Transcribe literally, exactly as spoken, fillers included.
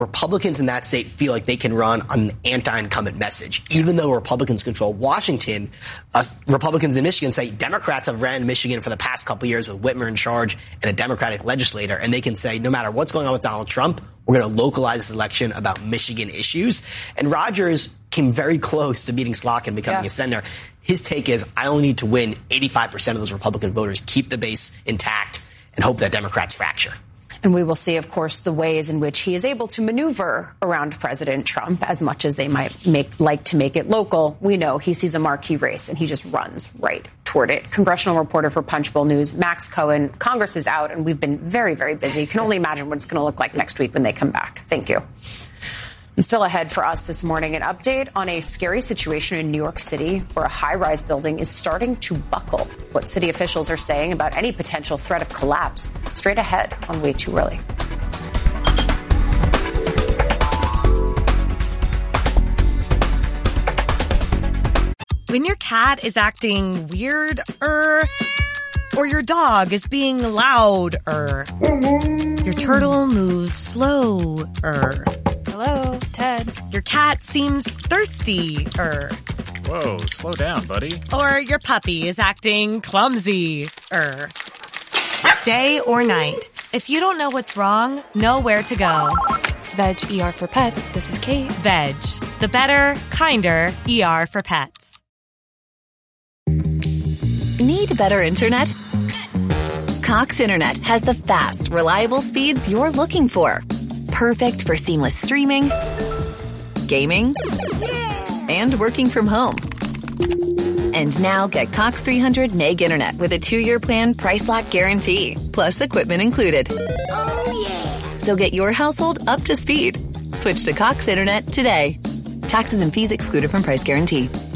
Republicans in that state feel like they can run on an anti-incumbent message. Even though Republicans control Washington, uh, Republicans in Michigan say Democrats have ran Michigan for the past couple of years with Whitmer in charge and a Democratic legislator, and they can say no matter what's going on with Donald Trump, we're going to localize this election about Michigan issues. And Rogers came very close to beating Slotkin and becoming yeah. a senator. His take is, I only need to win eighty-five percent of those Republican voters, keep the base intact, and hope that Democrats fracture. And we will see, of course, the ways in which he is able to maneuver around President Trump as much as they might make, like to make it local. We know he sees a marquee race and he just runs right toward it. Congressional reporter for Punchbowl News, Max Cohen. Congress is out and we've been very, very busy. Can only imagine what it's going to look like next week when they come back. Thank you. And still ahead for us this morning, an update on a scary situation in New York City where a high-rise building is starting to buckle. What city officials are saying about any potential threat of collapse. Straight ahead on Way Too Early. When your cat is acting weird-er, or your dog is being loud-er, your turtle moves slow-er. Hello, Ted. Your cat seems thirsty-er. Whoa, slow down, buddy. Or your puppy is acting clumsy-er. Day or night, if you don't know what's wrong, know where to go. Veg E R for Pets. This is Kate. Veg, the better, kinder E R for pets. Need better internet? Cox Internet has the fast, reliable speeds you're looking for. Perfect for seamless streaming, gaming, and working from home. And now get Cox three hundred meg internet with a two-year plan price lock guarantee, plus equipment included. Oh, yeah. So get your household up to speed. Switch to Cox Internet today. Taxes and fees excluded from price guarantee.